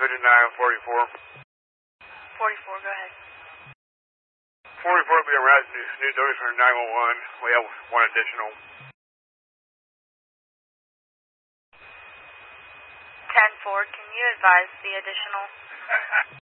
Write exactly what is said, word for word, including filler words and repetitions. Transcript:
fifty-nine forty-four. forty-four, go ahead. forty-four will be a rat new notice for nine one one. We have one additional. ten four, can you advise the additional?